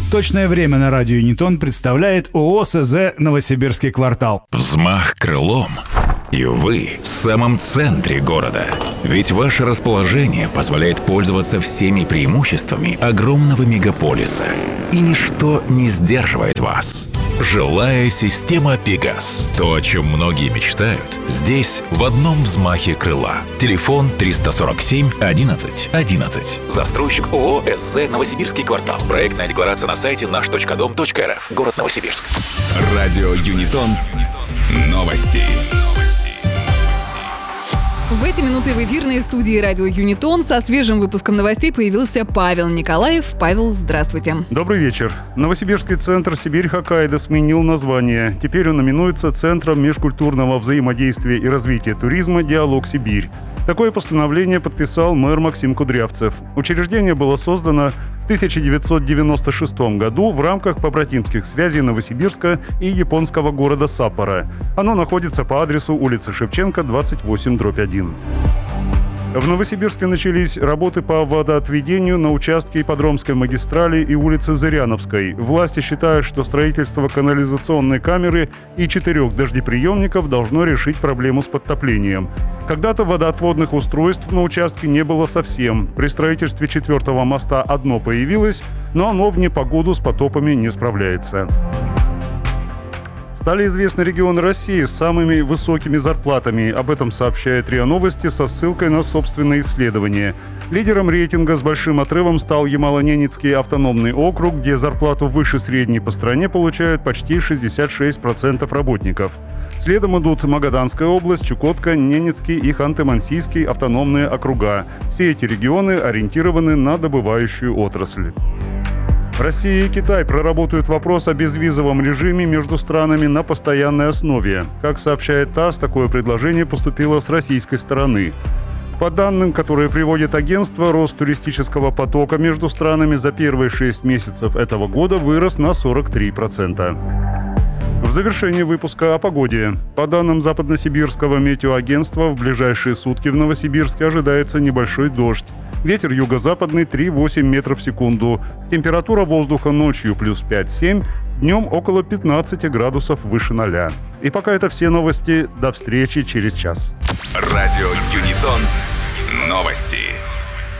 Точное время на радио Юнитон представляет ООО СЗ «Новосибирский квартал». Взмах крылом, и вы в самом центре города. Ведь ваше расположение позволяет пользоваться всеми преимуществами огромного мегаполиса. И ничто не сдерживает вас. Жилая система «Пегас». То, о чем многие мечтают, здесь в одном взмахе крыла. Телефон 347 11 11. Застройщик ООО СЗ «Новосибирский квартал». Проектная декларация на сайте наш.дом.рф. Город Новосибирск. Радио Юнитон. Новости. В эти минуты в эфирной студии радио Юнитон со свежим выпуском новостей появился Павел Николаев. Павел, здравствуйте. Добрый вечер. Новосибирский центр «Сибирь-Хоккайдо» сменил название. Теперь он именуется Центром межкультурного взаимодействия и развития туризма «Диалог Сибирь». Такое постановление подписал мэр Максим Кудрявцев. Учреждение было создано в 1996 году в рамках побратимских связей Новосибирска и японского города Саппоро. Оно находится по адресу улицы Шевченко, 28/1. В Новосибирске начались работы по водоотведению на участке Ипподромской магистрали и улицы Зыряновской. Власти считают, что строительство канализационной камеры и 4 дождеприемников должно решить проблему с подтоплением. Когда-то водоотводных устройств на участке не было совсем. При строительстве 4-го моста одно появилось, но оно в непогоду с потопами не справляется. Стали известны регионы России с самыми высокими зарплатами. Об этом сообщает РИА Новости со ссылкой на собственные исследования. Лидером рейтинга с большим отрывом стал Ямало-Ненецкий автономный округ, где зарплату выше средней по стране получают почти 66% работников. Следом идут Магаданская область, Чукотка, Ненецкий и Ханты-Мансийский автономные округа. Все эти регионы ориентированы на добывающую отрасль. Россия и Китай проработают вопрос о безвизовом режиме между странами на постоянной основе. Как сообщает ТАСС, такое предложение поступило с российской стороны. По данным, которые приводит агентство, рост туристического потока между странами за первые 6 месяцев этого года вырос на 43%. В завершении выпуска о погоде. По данным Западносибирского метеоагентства, в ближайшие сутки в Новосибирске ожидается небольшой дождь. Ветер юго-западный 3,8 метров в секунду. Температура воздуха ночью плюс 5-7, днем около 15 градусов выше 0. И пока это все новости. До встречи через час. Радио Юнитон. Новости.